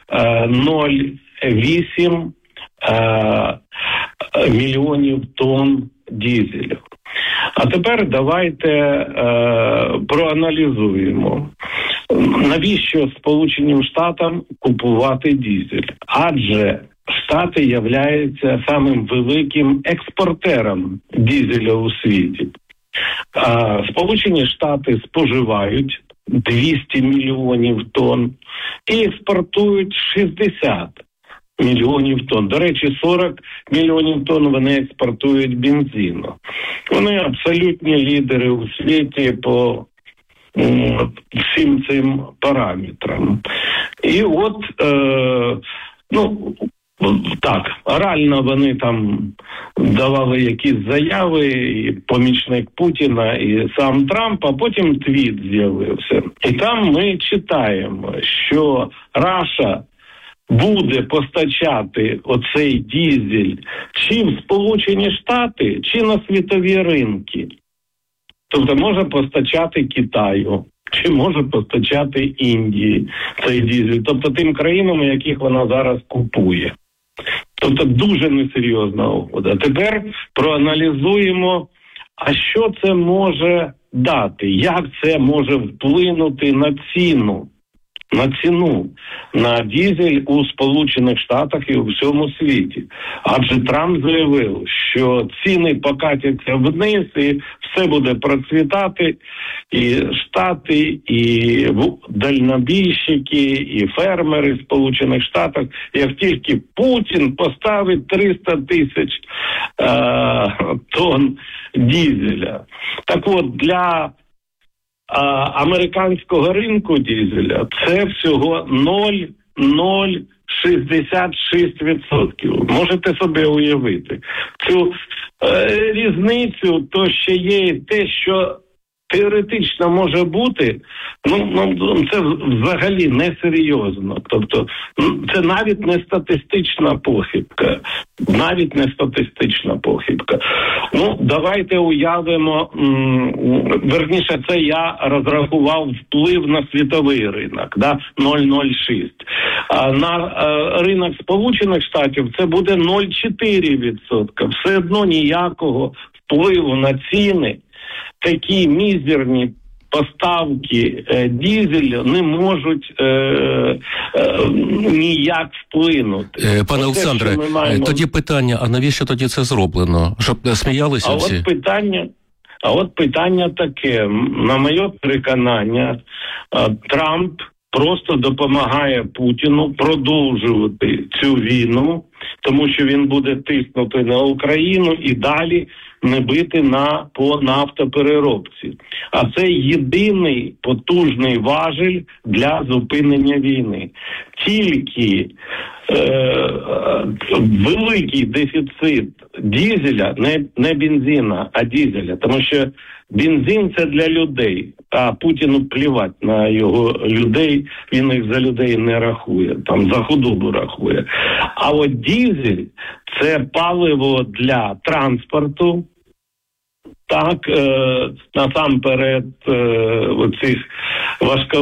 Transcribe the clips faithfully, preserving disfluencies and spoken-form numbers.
нуль цілих вісім мільйонів тонн дізелю. А тепер давайте е, проаналізуємо, навіщо Сполученим Штатам купувати дізель? Адже Штати являються самим великим експортером дізеля у світі. А Сполучені Штати споживають двісті мільйонів тонн і експортують шістдесят мільйонів тонн. До речі, сорок мільйонів тонн вони експортують бензину. Вони абсолютні лідери у світі по м, всім цим параметрам. І от, е, ну, так, реально вони там давали якісь заяви, і помічник Путіна, і сам Трамп, а потім твіт з'явився. І там ми читаємо, що Раша буде постачати оцей дізель чи в Сполучені Штати, чи на світові ринки. Тобто може постачати Китаю, чи може постачати Індії цей дізель. Тобто тим країнам, яких вона зараз купує. Тобто дуже несерйозна угода. Тепер проаналізуємо, а що це може дати, як це може вплинути на ціну. На ціну на дізель у Сполучених Штатах і у всьому світі. Адже Трамп заявив, що ціни покатяться вниз і все буде процвітати, і Штати, і дальнобійщики, і фермери в Сполучених Штатах. Як тільки Путін поставить триста тисяч е- тонн дізеля. Так от, для А, американського ринку дізеля це всього нуль цілих шістдесят шість сотих відсотка. Можете собі уявити. Цю е, різницю, то ще є те, що теоретично може бути, ну, ну це взагалі несерйозно. Тобто це навіть не статистична похибка. Навіть не статистична похибка. Ну, давайте уявимо, м- верніше, це я розрахував вплив на світовий ринок, да, нуль цілих шість. А на е, ринок Сполучених Штатів це буде нуль цілих чотири відсотка. Все одно ніякого впливу на ціни такі мізерні поставки е, дізелю не можуть е, е, ніяк вплинути. Е, пане Оце, Олександре, маємо... тоді питання, а навіщо тоді це зроблено? Щоб сміялися а всі? От питання, а от питання таке, на моє переконання, Трамп просто допомагає Путіну продовжувати цю війну, тому що він буде тиснути на Україну і далі не бити на, по нафтопереробці. А це єдиний потужний важіль для зупинення війни. Тільки е, великий дефіцит дізеля, не, не бензина, а дізеля, тому що бензин – це для людей, а Путіну плівать на його людей, він їх за людей не рахує, там за худобу рахує. А от дізель – це паливо для транспорту, так, е, насамперед е, оцих важко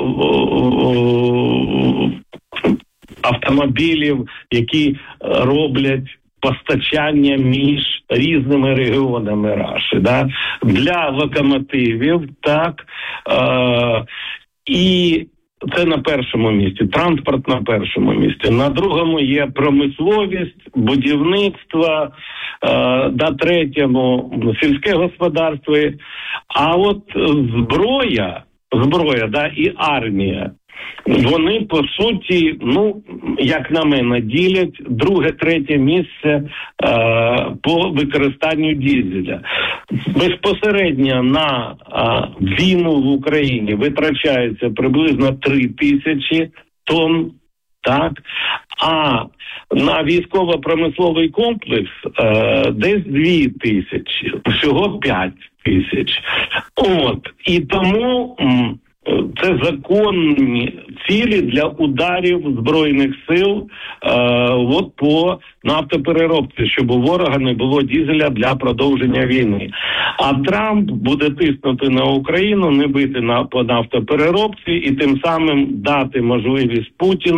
автомобілів, які роблять постачання між різними регіонами Раші, да? Для локомотивів, так, е, і це на першому місці, транспорт на першому місці. На другому є промисловість, будівництво, е, на третьому сільське господарство. А от зброя, зброя, да, і армія, вони, по суті, ну, як на мене, ділять друге-третє місце е, по використанню дізеля. Безпосередньо на е, війну в Україні витрачається приблизно три тисячі тонн, так? А на військово-промисловий комплекс е, десь дві тисячі, всього п'ять тисяч. От, і тому... М- Це законні цілі для ударів Збройних сил е, от по нафтопереробці, щоб у ворога не було дізеля для продовження війни. А Трамп буде тиснути на Україну, не бити на, по нафтопереробці і тим самим дати можливість Путіну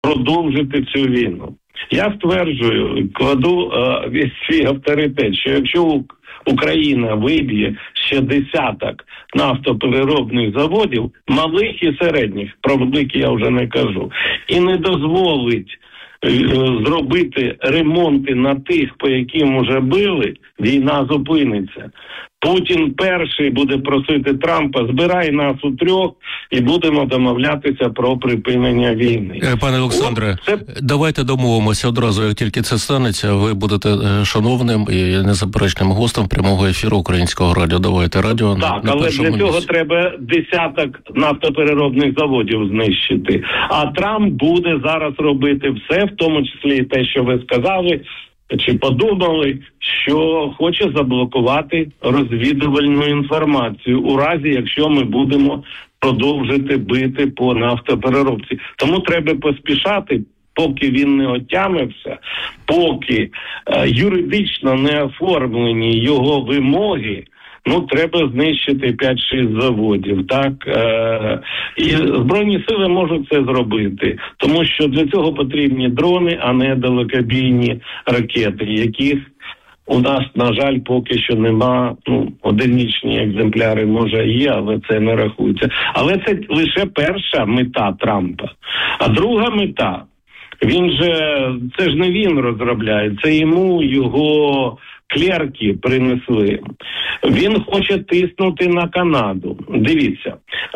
продовжити цю війну. Я стверджую, кладу е, весь свій авторитет, що якщо Україна виб'є ще десяток нафтопереробних заводів, малих і середніх, про великі я вже не кажу, і не дозволить е, зробити ремонти на тих, по яким уже били, війна зупиниться. Путін перший буде просити Трампа, збирай нас у трьох і будемо домовлятися про припинення війни. Пане Олександре, О, це... давайте домовимося одразу, як тільки це станеться, ви будете шановним і незаперечним гостем прямого ефіру Українського радіо. Давайте радіо. Так, на, але на для цього місці. Треба десяток нафтопереробних заводів знищити. А Трамп буде зараз робити все, в тому числі і те, що ви сказали, чи подумали, що хоче заблокувати розвідувальну інформацію у разі, якщо ми будемо продовжити бити по нафтопереробці. Тому треба поспішати, поки він не отямився, поки е, юридично не оформлені його вимоги. Ну, треба знищити п'ять-шість заводів, так? Е, і Збройні сили можуть це зробити, тому що для цього потрібні дрони, а не далекобійні ракети, яких у нас, на жаль, поки що нема. Ну, одиничні екземпляри, може, є, але це не рахується. Але це лише перша мета Трампа. А друга мета, він же, це ж не він розробляє, це йому його клерки принесли. Він хоче тиснути на Канаду. Дивіться,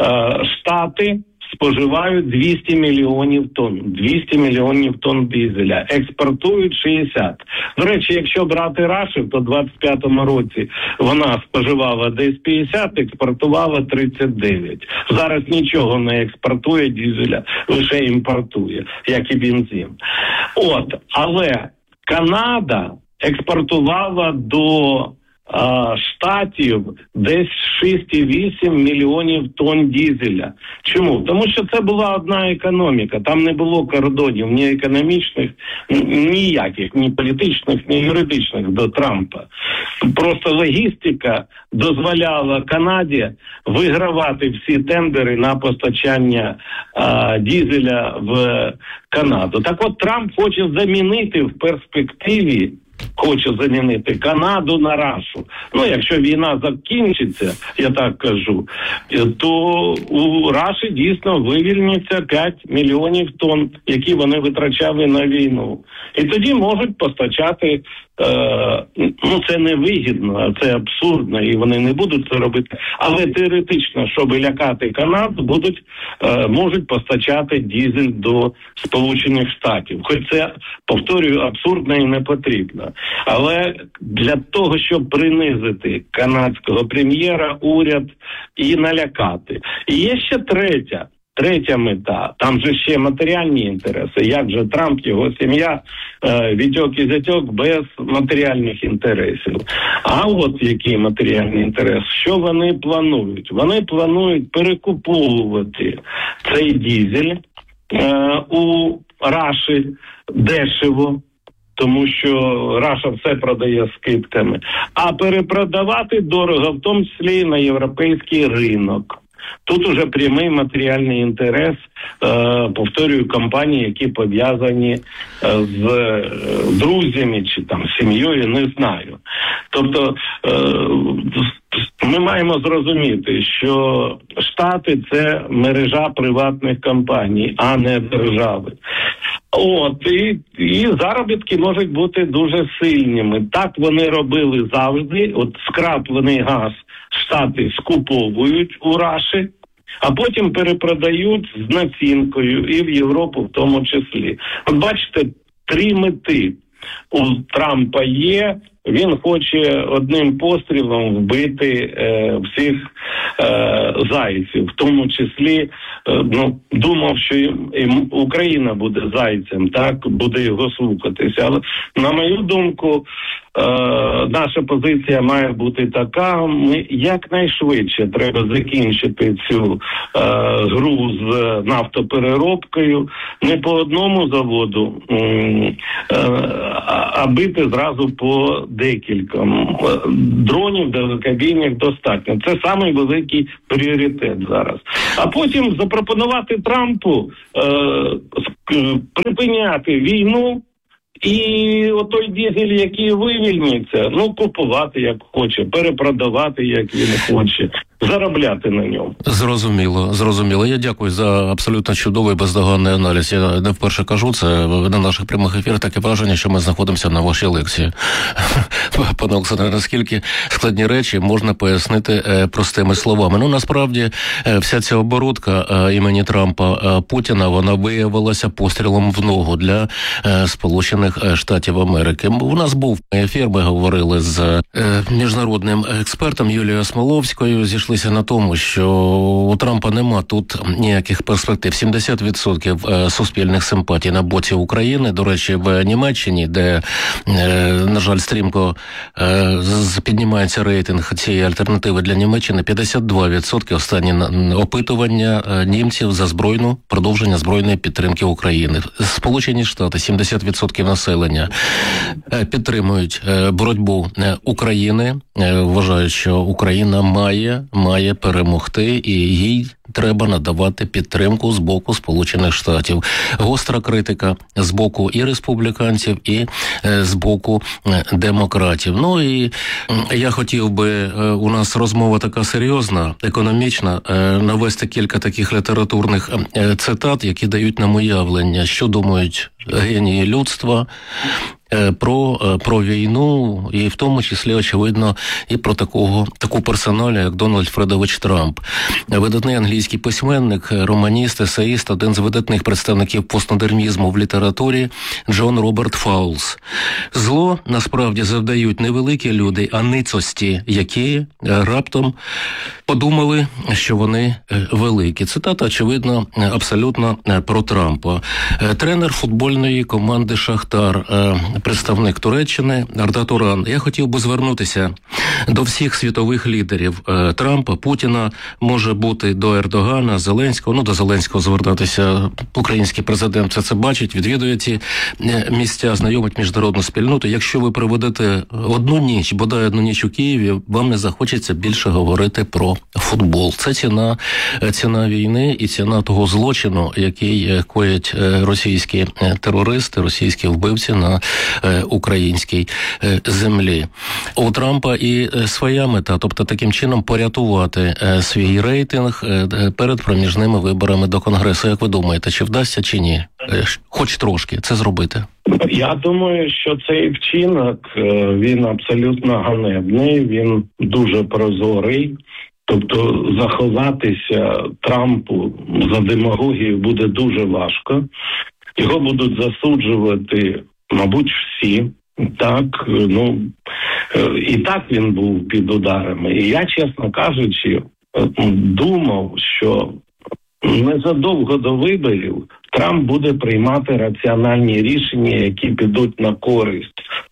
Штати споживають двісті мільйонів тонн. двісті мільйонів тонн дизеля. Експортують шістдесят. До речі, якщо брати Рашу, то в двадцять п'ятому році вона споживала десь п'ятдесят, експортувала тридцять дев'ять. Зараз нічого не експортує дизеля, лише імпортує, як і бензин. От, але Канада експортувала до а, Штатів десь шість цілих вісім мільйонів тонн дизеля. Чому? Тому що це була одна економіка. Там не було кордонів ні економічних, ніяких, ні політичних, ні юридичних до Трампа. Просто логістика дозволяла Канаді вигравати всі тендери на постачання а, дизеля в Канаду. Так от Трамп хоче замінити в перспективі Хоче замінити Канаду на Рашу. Ну, якщо війна закінчиться, я так кажу, то у Раші дійсно вивільниться п'ять мільйонів тонн, які вони витрачали на війну. І тоді можуть постачати, е, ну це не вигідно, а це абсурдно, і вони не будуть це робити. Але теоретично, щоб лякати Канаду, будуть, е, можуть постачати дизель до Сполучених Штатів. Хоч це, повторюю, абсурдно і не потрібно. Але для того, щоб принизити канадського прем'єра, уряд і налякати. І є ще третя, третя мета. Там же ще матеріальні інтереси. Як же Трамп, його сім'я, вітьок і зятьок без матеріальних інтересів. А от який матеріальний інтерес? Що вони планують? Вони планують перекуповувати цей дизель е, у Раші дешево, тому що Раша все продає скидками, а перепродавати дорого, в тому числі на європейський ринок. Тут уже прямий матеріальний інтерес, е, повторюю, компаній, які пов'язані е, з е, друзями чи там сім'єю, не знаю. Тобто е, ми маємо зрозуміти, що Штати – це мережа приватних компаній, а не держави. От, і, і заробітки можуть бути дуже сильними. Так вони робили завжди. От скраплений газ Штати скуповують у Раші, а потім перепродають з націнкою і в Європу в тому числі. От бачите, три мети у Трампа є. Він хоче одним пострілом вбити е, всіх е, зайців, в тому числі, е, ну, думав, що і, і Україна буде зайцем, так, буде його слухатися. Але, на мою думку, наша позиція має бути така: ми якнайшвидше треба закінчити цю е, гру з нафтопереробкою не по одному заводу, е, а бити зразу по декільком. Дронів далекобійних достатньо. Це самий великий пріоритет зараз. А потім запропонувати Трампу е, припиняти війну, і отой дизель, який вивільниться, ну, купувати як хоче, перепродавати як він хоче, заробляти на ньому. Зрозуміло, зрозуміло. Я дякую за абсолютно чудовий бездоганний аналіз. Я не вперше кажу це на наших прямих ефірах, таке враження, що ми знаходимося на вашій лекції. Пане Олександре, наскільки складні речі можна пояснити простими словами. Ну, насправді, вся ця оборудка імені Трампа Путіна, вона виявилася пострілом в ногу для Сполучених Штатів Америки. У нас був ефір, ми говорили з міжнародним експертом Юлією Смоловською, зійшлися на тому, що у Трампа нема тут ніяких перспектив. сімдесят відсотків суспільних симпатій на боці України. До речі, в Німеччині, де, на жаль, стрімко піднімається рейтинг цієї альтернативи для Німеччини, п'ятдесят два відсотки останні опитування німців за збройну, продовження збройної підтримки України. Сполучені Штати, сімдесят відсотків населення підтримують боротьбу України, вважають, що Україна має, має перемогти і їй треба надавати підтримку з боку Сполучених Штатів. Гостра критика з боку і республіканців, і з боку демократів. Ну і я хотів би, у нас розмова така серйозна, економічна, навести кілька таких літературних цитат, які дають нам уявлення, що думають генії людства про, про війну, і в тому числі, очевидно, і про такого, таку персоналію, як Дональд Фредович Трамп. Видатний англійський письменник, романіст, есеїст, один з видатних представників постмодернізму в літературі Джон Роберт Фаулс. Зло, насправді, завдають не великі люди, а ницості, які раптом подумали, що вони великі. Цитата, очевидно, абсолютно про Трампа. Тренер футбольної команди «Шахтар», представник Туреччини Арда Туран. Я хотів би звернутися до всіх світових лідерів Трампа, Путіна, може бути до Ердогана, Зеленського. Ну, до Зеленського звертатися український президент все це бачить, відвідує ці місця, знайомить міжнародну спільноту. Якщо ви проведете одну ніч, бодай одну ніч у Києві, вам не захочеться більше говорити про футбол. Це ціна, ціна війни і ціна того злочину, який коять російські терористи, російські вбивці на українській землі. У Трампа і своя мета, тобто таким чином порятувати свій рейтинг перед проміжними виборами до Конгресу. Як ви думаєте, чи вдасться, чи ні? Хоч трошки це зробити? Я думаю, що цей вчинок, він абсолютно ганебний, він дуже прозорий. Тобто заховатися Трампу за демагогію буде дуже важко. Його будуть засуджувати, мабуть, всі. Так, ну, і так він був під ударами. І я, чесно кажучи, думав, що незадовго до виборів Трамп буде приймати раціональні рішення, які підуть на користь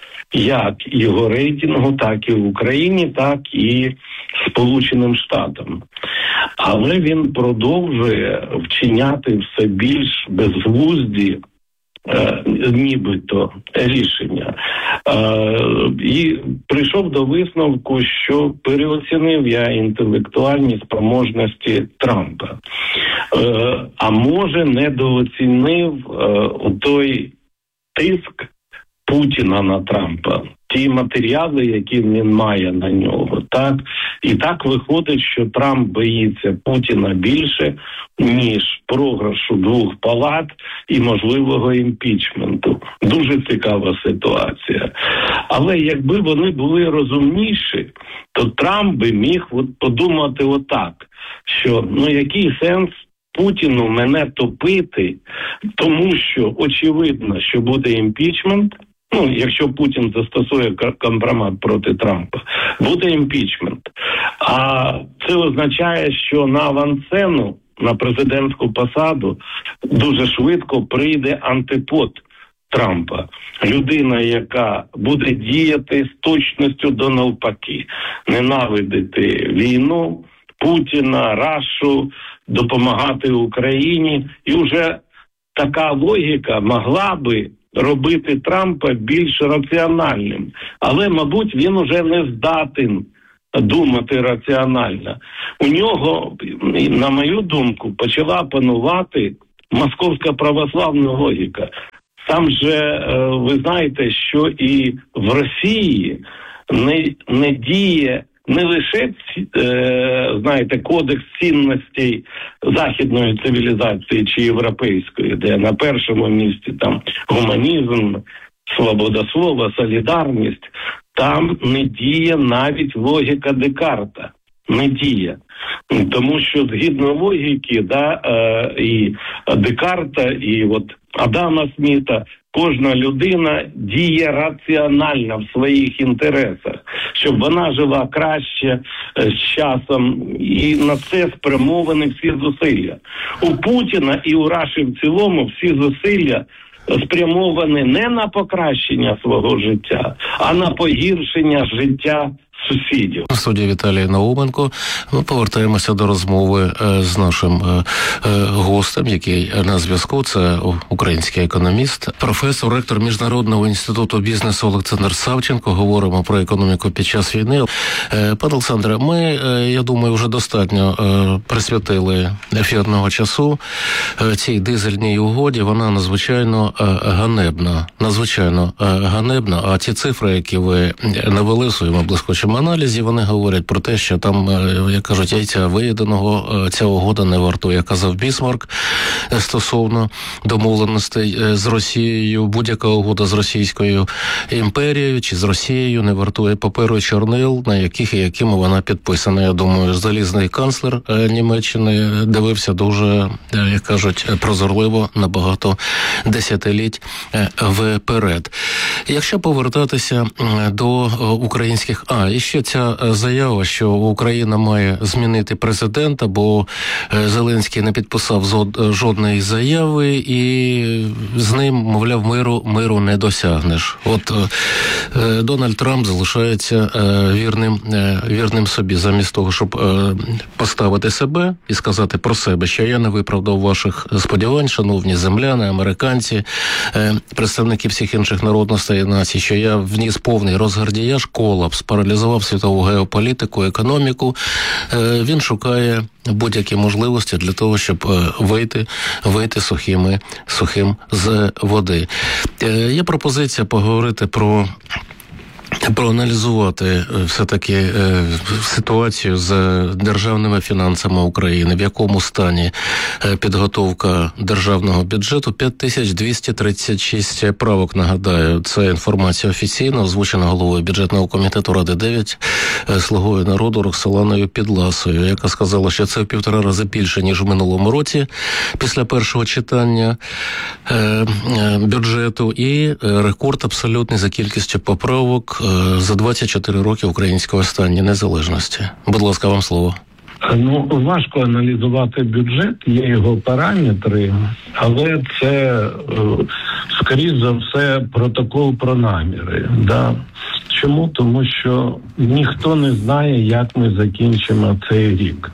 як його рейтингу, так і в Україні, так і Сполученим Штатам. Але він продовжує вчиняти все більш безглузді Е, нібито рішення. Е, і прийшов до висновку, що переоцінив я інтелектуальні спроможності Трампа. Е, а може недооцінив е, той тиск Путіна на Трампа, ті матеріали, які він має на нього. Так? І так виходить, що Трамп боїться Путіна більше, ніж програшу двох палат і можливого імпічменту. Дуже цікава ситуація. Але якби вони були розумніші, то Трамп би міг от подумати отак, що ну який сенс Путіну мене топити, тому що очевидно, що буде імпічмент. Ну, якщо Путін застосує компромат проти Трампа, буде імпічмент. А це означає, що на авансцену, на президентську посаду дуже швидко прийде антипод Трампа. Людина, яка буде діяти з точністю до навпаки. Ненавидити війну, Путіна, Рашу, допомагати Україні. І вже така логіка могла би робити Трампа більш раціональним. Але, мабуть, він уже не здатен думати раціонально. У нього, на мою думку, почала панувати московська православна логіка. Там же, ви знаєте, що і в Росії не, не діє не лише, знаєте, кодекс цінностей західної цивілізації чи європейської, де на першому місці там гуманізм, свобода слова, солідарність. Там не діє навіть логіка Декарта. Не діє. Тому що згідно логіки, да, е, і Декарта, і от Адама Сміта, кожна людина діє раціонально в своїх інтересах, щоб вона жила краще е, з часом, і на це спрямовані всі зусилля. У Путіна і у Раші в цілому всі зусилля спрямовані не на покращення свого життя, а на погіршення життя сусідів. В студії Віталій Науменко. Ми повертаємося до розмови з нашим гостем, який на зв'язку. Це український економіст, професор, ректор Міжнародного інституту бізнесу Олександр Савченко. Говоримо про економіку під час війни. Пане Олександре, ми, я думаю, вже достатньо присвятили ефірного часу цій дизельній угоді. Вона надзвичайно ганебна. Надзвичайно ганебна. А ті цифри, які ви навели в своєму блискучому аналізі, вони говорять про те, що там, як кажуть, яйця виїденого ця угода не вартує. Казав Бісмарк стосовно домовленостей з Росією. Будь-яка угода з Російською імперією чи з Росією не вартує паперу і чорнил, на яких і якими вона підписана. Я думаю, залізний канцлер Німеччини дивився дуже, як кажуть, прозорливо на багато десятиліть вперед. Якщо повертатися до українських... А, і ще ця заява, що Україна має змінити президента, бо Зеленський не підписав жодної заяви, і з ним, мовляв, миру, миру не досягнеш. От Дональд Трамп залишається вірним, вірним собі, замість того, щоб поставити себе і сказати про себе, що я не виправдав ваших сподівань, шановні земляни, американці, представники всіх інших народностей і націй, що я вніс повний розгардіяж, колапс, паралізував світову геополітику, економіку. Він шукає будь-які можливості для того, щоб вийти, вийти сухими, сухим з води. Є пропозиція поговорити про проаналізувати все-таки е, ситуацію з державними фінансами України, в якому стані е, підготовка державного бюджету. п'ять тисяч двісті тридцять шість правок, нагадаю, це інформація офіційна, озвучена головою бюджетного комітету Ради дев'ять, е, слугою народу Роксоланою Підласою, яка сказала, що це в півтора рази більше, ніж в минулому році, після першого читання е, е, бюджету, і е, рекорд абсолютний за кількістю поправок за двадцять чотири роки українського стані незалежності. Будь ласка, вам слово. Ну, важко аналізувати бюджет, є його параметри, але це, скоріш за все, протокол про наміри. Да? Чому? Тому що ніхто не знає, як ми закінчимо цей рік.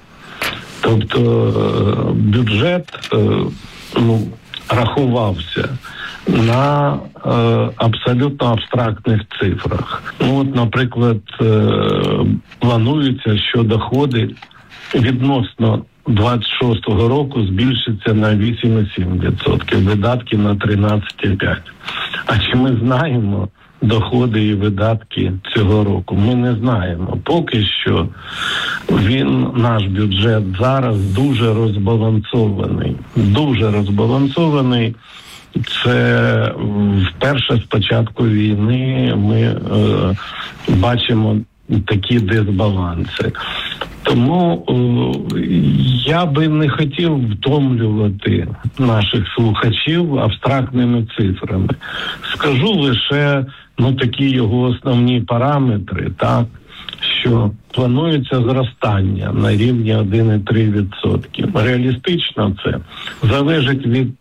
Тобто бюджет, ну, рахувався на е, абсолютно абстрактних цифрах. Ну, от, наприклад, е, планується, що доходи відносно двадцять шостого року збільшаться на вісім цілих сім десятих відсотка, видатки на тринадцять цілих п'ять десятих. А чи ми знаємо доходи і видатки цього року? Ми не знаємо. Поки що він, наш бюджет зараз дуже розбалансований. Дуже розбалансований. Це вперше з початку війни ми е, бачимо такі дисбаланси. Тому е, я би не хотів втомлювати наших слухачів абстрактними цифрами. Скажу лише, ну, такі його основні параметри, так, що планується зростання на рівні один цілих три десятих відсотка. Реалістично це залежить від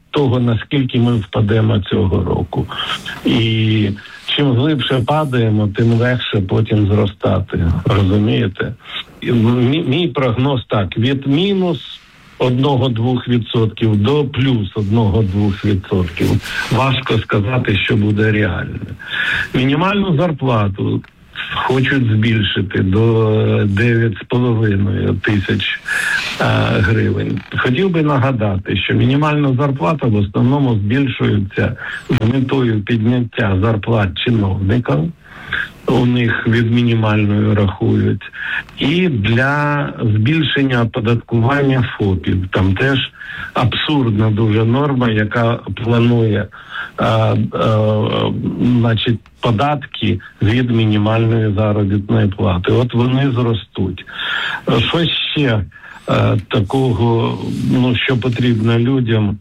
того, наскільки ми впадемо цього року. І чим глибше падаємо, тим легше потім зростати. Розумієте? Мій, мій прогноз так, від мінус одного-двох відсотків до плюс одного-двох відсотків. Важко сказати, що буде реально. Мінімальну зарплату хочуть збільшити до дев'ять з половиною тисяч а, гривень. Хотів би нагадати, що мінімальна зарплата в основному збільшується з метою підняття зарплат чиновникам. У них від мінімальної рахують. І для збільшення оподаткування ФОПів. Там теж абсурдна дуже норма, яка планує а, а, значить, податки від мінімальної заробітної плати. От вони зростуть. Що ще а, такого, ну, що потрібно людям?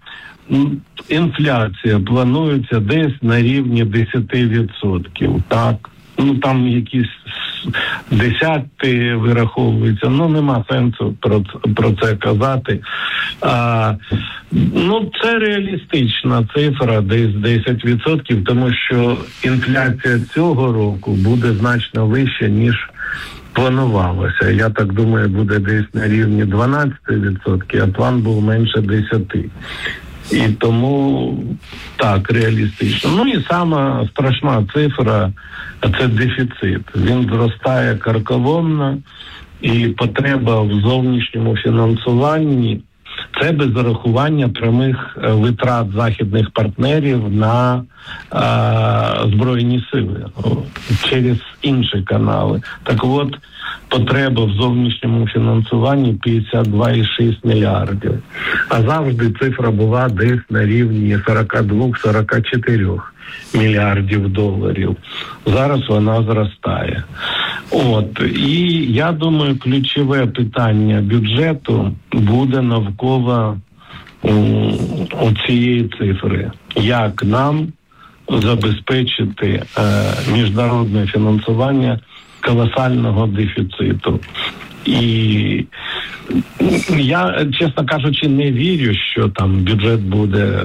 Інфляція планується десь на рівні десять відсотків. Так. Ну, там якісь десятки вираховуються, ну, нема сенсу про, про це казати. А, ну, це реалістична цифра, десь десять відсотків, тому що інфляція цього року буде значно вища, ніж планувалося. Я так думаю, буде десь на рівні дванадцять відсотків, а план був менше десять. І тому так, реалістично. Ну і сама страшна цифра – це дефіцит. Він зростає карколомно, і потреба в зовнішньому фінансуванні – це без зарахування прямих витрат західних партнерів на а, Збройні сили через інші канали. Так от, потреба в зовнішньому фінансуванні п'ятдесят два цілих шість мільярдів. А завжди цифра була десь на рівні сорок два - сорок чотири мільярдів доларів. Зараз вона зростає. От. І я думаю, ключове питання бюджету буде навколо у цієї цифри. Як нам забезпечити е, міжнародне фінансування колосального дефіциту. І я, чесно кажучи, не вірю, що там бюджет буде,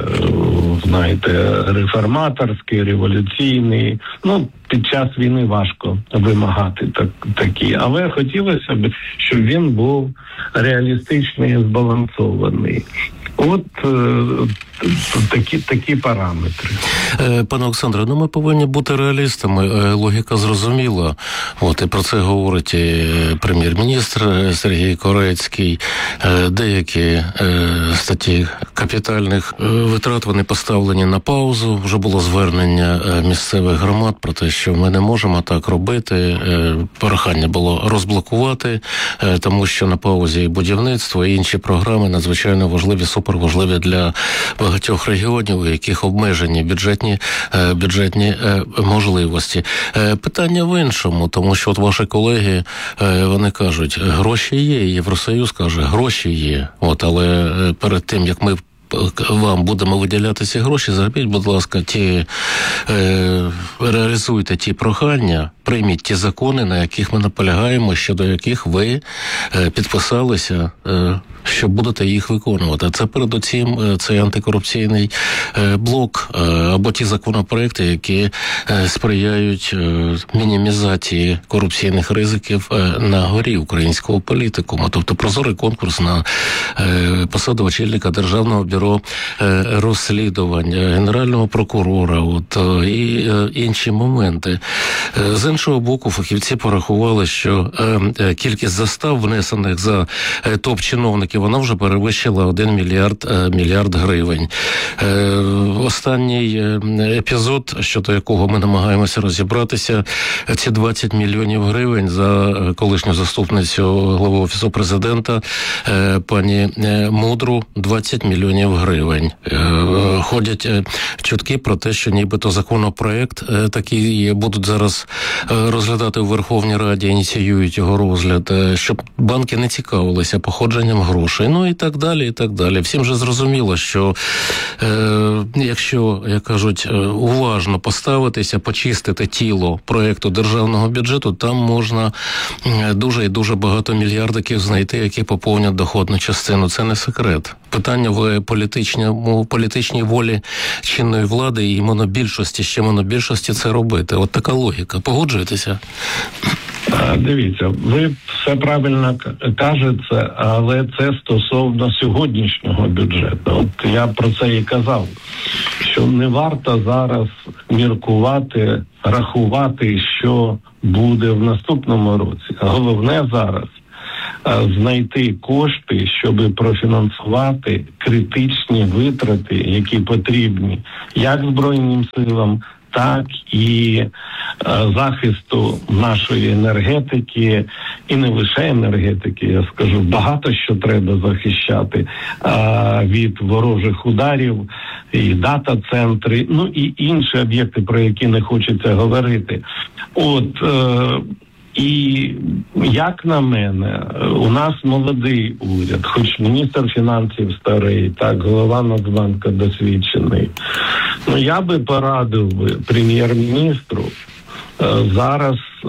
знаєте, реформаторський, революційний. Ну, під час війни важко вимагати так, такі. Але хотілося б, щоб він був реалістичний і збалансований. От е, такі, такі параметри. Пане Олександре, ну ми повинні бути реалістами. Логіка зрозуміла. От і про це говорить і прем'єр-міністр Сергій Корецький. Деякі статті капітальних витрат вони поставлені на паузу. Вже було звернення місцевих громад про те, що ми не можемо так робити. Прохання було розблокувати, тому що на паузі і будівництво, і інші програми надзвичайно важливі, суперважливі для багатьох регіонів, у яких обмежені бюджетні, бюджетні можливості. Питання в іншому, тому що от ваші колеги, вони кажуть, гроші є, Євросоюз каже, гроші є. От, але перед тим, як ми вам будемо виділяти ці гроші, зробіть, будь ласка, ті, е, реалізуйте ті прохання, прийміть ті закони, на яких ми наполягаємо, щодо яких ви е, підписалися, е, що будете їх виконувати. Це передусім е, цей антикорупційний е, блок е, або ті законопроекти, які е, сприяють е, мінімізації корупційних ризиків е, на горі українського політикуму. Тобто прозорий конкурс на е, посаду очільника Державного бюро розслідувань, Генерального прокурора, от, і е, інші моменти. Е, з іншого боку, фахівці порахували, що е, кількість застав, внесених за е, топ-чиновників, вона вже перевищила один мільярд, е, мільярд гривень. Е, останній е, епізод, щодо якого ми намагаємося розібратися, ці двадцять мільйонів гривень за колишню заступницю глави Офісу Президента е, пані е, Мудру, двадцять мільйонів гривень. Ходять чутки про те, що нібито законопроект такий будуть зараз розглядати в Верховній Раді, ініціюють його розгляд, щоб банки не цікавилися походженням грошей, ну і так далі, і так далі. Всім же зрозуміло, що е, якщо, як кажуть, уважно поставитися, почистити тіло проекту державного бюджету, там можна дуже і дуже багато мільярдиків знайти, які поповнять доходну частину. Це не секрет. Питання в політичному, політичній волі чинної влади і монобільшості, ще монобільшості це робити. От така логіка. Погоджуєтеся? Дивіться, ви все правильно кажете, але це стосовно сьогоднішнього бюджету. От я про це і казав, що не варто зараз міркувати, рахувати, що буде в наступному році. Головне зараз знайти кошти, щоб профінансувати критичні витрати, які потрібні як Збройним силам, так і е, захисту нашої енергетики, і не лише енергетики, я скажу, багато що треба захищати е, від ворожих ударів, і дата-центри, ну і інші об'єкти, про які не хочеться говорити. От, е, і, як на мене, у нас молодий уряд, хоч міністр фінансів старий, так, голова Нацбанку досвідчений. Ну, я би порадив би прем'єр-міністру е, зараз е,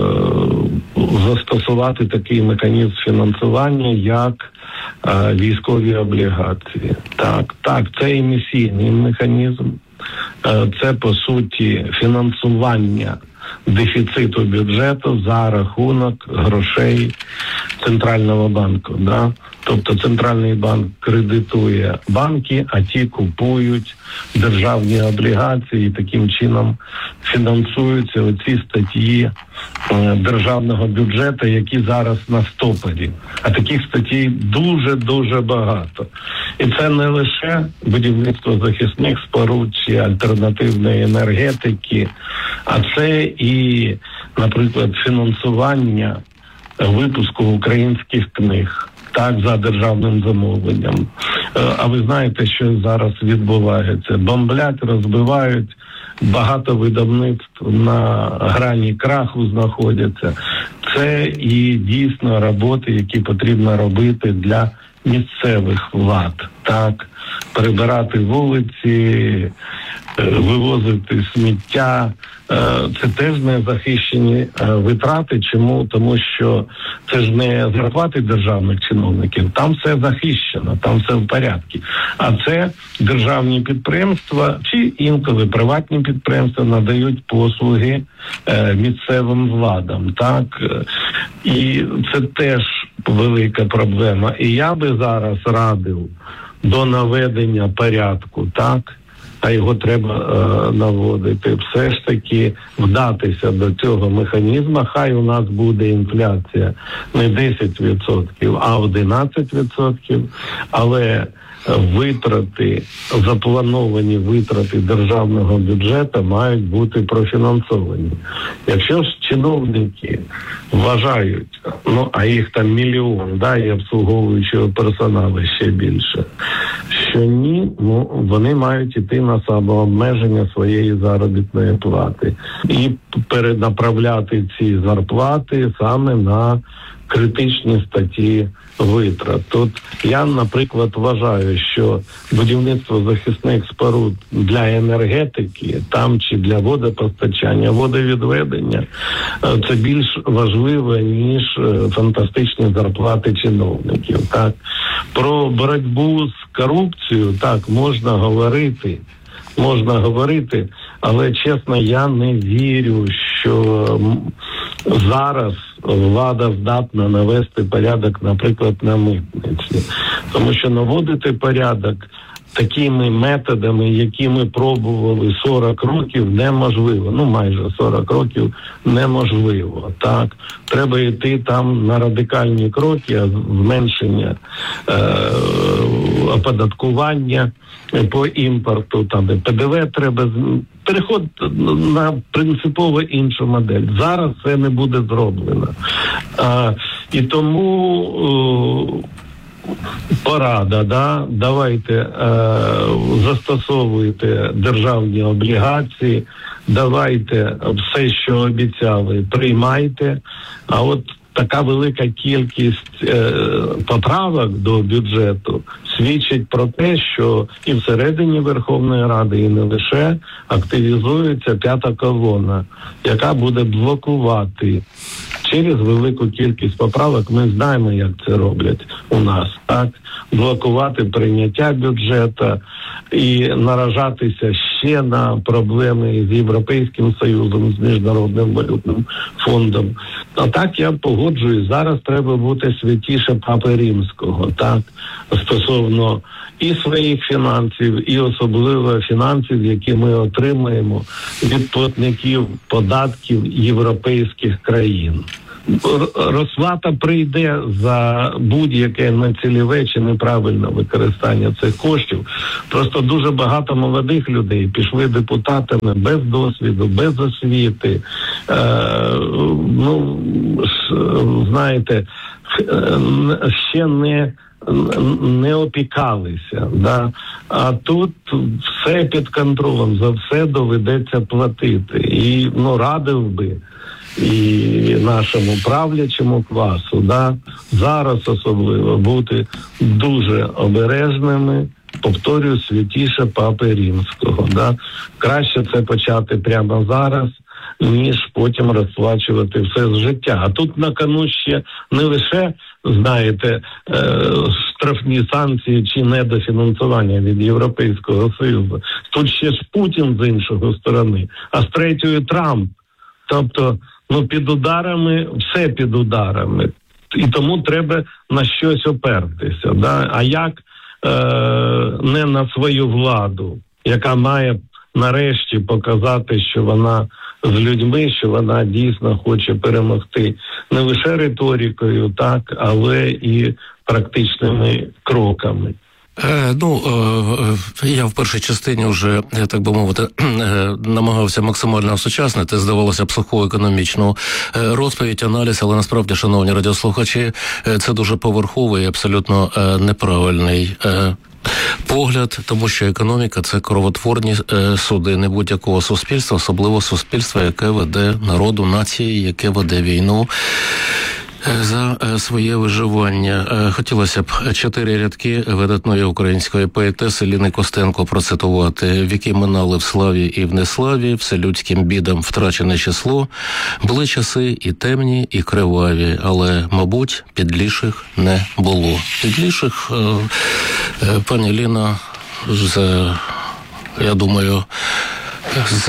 застосувати такий механізм фінансування, як е, військові облігації. Так, так, це емісійний механізм, е, це, по суті, фінансування дефіциту бюджету за рахунок грошей Центрального банку. Да? Тобто Центральний банк кредитує банки, а ті купують державні облігації і таким чином фінансуються оці статті е, державного бюджету, які зараз на стопорі. А таких статей дуже-дуже багато. І це не лише будівництво захисних споруд чи альтернативної енергетики, а це і, наприклад, фінансування випуску українських книг. Так, за державним замовленням. А ви знаєте, що зараз відбувається? Бомблять, розбивають, багато видавництв на грані краху знаходяться. Це і дійсно роботи, які потрібно робити для місцевих влад. Так, прибирати вулиці, вивозити сміття. Це теж не захищені витрати. Чому? Тому що це ж не зарплати державних чиновників, там все захищено, там все в порядку. А це державні підприємства чи інколи приватні підприємства надають послуги місцевим владам. Так? І це теж велика проблема. І я би зараз радив до наведення порядку, так? А його треба е, наводити. Все ж таки вдатися до цього механізму. Хай у нас буде інфляція не десять відсотків, а одинадцять відсотків. Але витрати, заплановані витрати державного бюджету мають бути профінансовані. Якщо ж чиновники вважають, ну, а їх там мільйон, да, і обслуговуючого персоналу ще більше, що ні, ну, вони мають іти на самообмеження своєї заробітної плати і перенаправляти ці зарплати саме на критичні статті витрат. Тут я, наприклад, вважаю, що будівництво захисних споруд для енергетики, там чи для водопостачання, водовідведення, це більш важливо, ніж фантастичні зарплати чиновників. Так, про боротьбу з корупцією, так, можна говорити, можна говорити, але, чесно, я не вірю, що зараз влада здатна навести порядок, наприклад, на митниці. Тому що наводити порядок такими методами, які ми пробували сорок років, неможливо. Ну, майже сорок років неможливо. Так, треба йти там на радикальні кроки, зменшення е- оподаткування по імпорту, там П Д В треба, переход на принципово іншу модель. Зараз це не буде зроблено. А, і тому е- порада, да, давайте е, застосовуйте державні облігації, давайте все, що обіцяли, приймайте. А от така велика кількість е, поправок до бюджету свідчить про те, що і всередині Верховної Ради, і не лише, активізується п'ята колона, яка буде блокувати через велику кількість поправок. Ми знаємо, як це роблять у нас, так? Блокувати прийняття бюджету і наражатися ще на проблеми з Європейським Союзом, з Міжнародним валютним фондом. А так я погоджуюсь, зараз треба бути святіше Папи Римського, так? Стосовно і своїх фінансів, і особливо фінансів, які ми отримаємо від платників податків європейських країн. Розплата прийде за будь-яке нецільове чи неправильне використання цих коштів. Просто дуже багато молодих людей пішли депутатами без досвіду, без освіти. Е, ну, знаєте, ще не не опікалися, да? А тут все під контролем, за все доведеться платити. І, ну, радив би і нашому правлячому класу, да, зараз особливо бути дуже обережними, повторюю, святіше Папи Римського. Да. Краще це почати прямо зараз, ніж потім розплачувати все з життя. А тут на кону ще не лише, знаєте, штрафні санкції чи недофінансування від Європейського Союзу. Тут ще ж Путін з іншої сторони, а з третьої Трамп. Тобто, ну, під ударами, все під ударами. І тому треба на щось опертися. Да? А як е- не на свою владу, яка має нарешті показати, що вона з людьми, що вона дійсно хоче перемогти не лише риторикою, так, але і практичними кроками. Е, ну, е, я в першій частині вже, так би мовити, е, намагався максимально осучаснити, здавалося б, суху економічну е, розповідь, аналіз, але насправді, шановні радіослухачі, е, це дуже поверховий і абсолютно е, неправильний е, погляд, тому що економіка – це кровотворні е, судини будь-якого суспільства, особливо суспільства, яке веде народу, нації, яке веде війну за своє виживання. Хотілося б чотири рядки видатної української поетеси Ліни Костенко процитувати. Віки минали в славі і в неславі, вселюдським бідам втрачене число. Були часи і темні, і криваві, але, мабуть, підліших не було. Підліших, пані Ліна, з, я думаю, з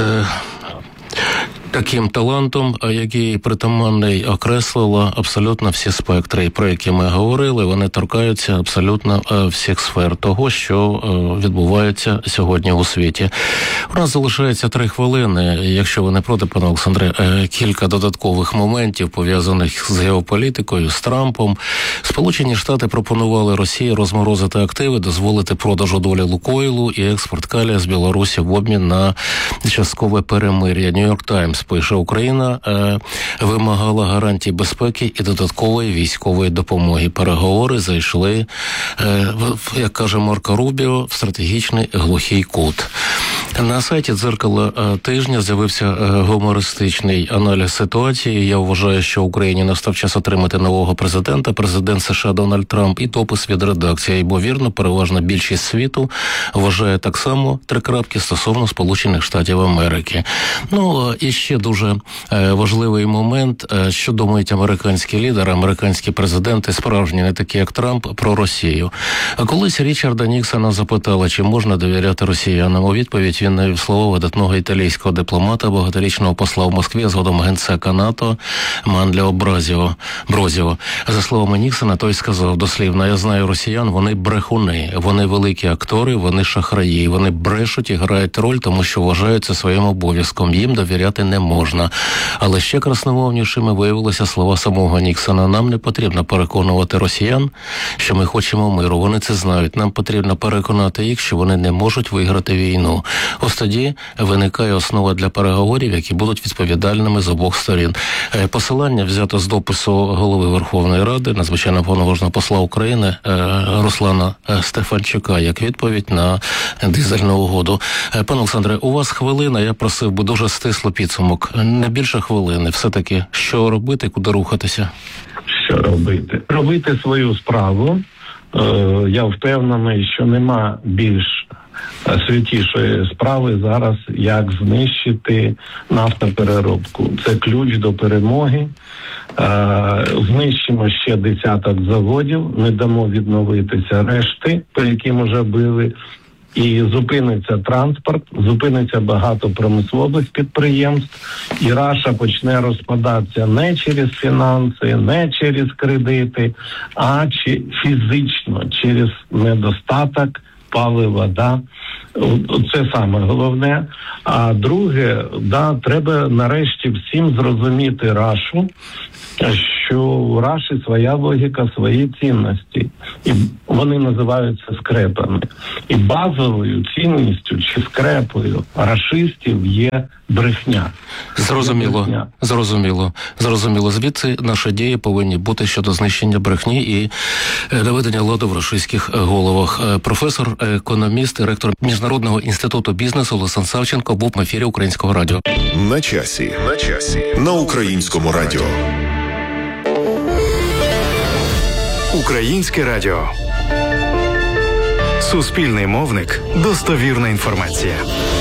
таким талантом, який притаманний, окреслила абсолютно всі спектри, про які ми говорили, вони торкаються абсолютно всіх сфер того, що відбувається сьогодні у світі. У нас залишається три хвилини. Якщо ви не проти, пане Олександре, кілька додаткових моментів, пов'язаних з геополітикою, з Трампом. Сполучені Штати пропонували Росії розморозити активи, дозволити продажу долі Лукойлу і експорт калія з Білорусі в обмін на часткове перемир'я. Нью-Йорк Таймс пише, Україна е, вимагала гарантій безпеки і додаткової військової допомоги. Переговори зайшли, е, в, як каже Марко Рубіо, в стратегічний глухий кут. На сайті «Дзеркало тижня» з'явився гумористичний аналіз ситуації. Я вважаю, що Україні настав час отримати нового президента. Президент США Дональд Трамп і допис від редакції. Ймовірно, переважна більшість світу вважає так само, три крапки, стосовно Сполучених Штатів Америки. Ну, і ще дуже важливий момент, що думають американські лідери, американські президенти, справжні, не такі як Трамп, про Росію. А колись Річарда Ніксона запитали, чи можна довіряти росіянам. У відповідь він навів слово видатного італійського дипломата, багаторічного посла в Москві, згодом генсека НАТО Манліо Брозіо. Брозіо. За словами Ніксона, той сказав дослівно, я знаю росіян, вони брехуни, вони великі актори, вони шахраї, вони брешуть і грають роль, тому що вважають це своїм обов'язком, їм довіряти не можна. Але ще красномовнішими виявилися слова самого Ніксона. Нам не потрібно переконувати росіян, що ми хочемо миру, вони це знають, нам потрібно переконати їх, що вони не можуть виграти війну. Ось тоді виникає основа для переговорів, які будуть відповідальними з обох сторін. Посилання взято з допису голови Верховної Ради, надзвичайно повноважного посла України Руслана Стефанчука, як відповідь на дизельну угоду. Пане Олександре, у вас хвилина, я просив би дуже стисло підсумок. Не більше хвилини. Все-таки, що робити, куди рухатися? Що робити? Робити свою справу, я впевнений, що нема більш святішої справи зараз, як знищити нафтопереробку. Це ключ до перемоги. Знищимо ще десяток заводів, не дамо відновитися решти, по яким уже били. І зупиниться транспорт, зупиниться багато промислових підприємств, і Раша почне розпадатися не через фінанси, не через кредити, а чи фізично, через недостаток палива. Да? Це саме головне. А друге, да, треба нарешті всім зрозуміти Рашу, що у Раші своя логіка, свої цінності. І вони називаються скрепами. І базовою цінністю чи скрепою рашистів є брехня. Зрозуміло, брехня. зрозуміло. Зрозуміло. Звідси наші дії повинні бути щодо знищення брехні і доведення ладу в рашистських головах. Професор, економіст і ректор Міжнародного інституту бізнесу Олександр Савченко був в ефірі Українського радіо. На часі. На часі. На Українському радіо. Українське радіо. Суспільний мовник. Достовірна інформація.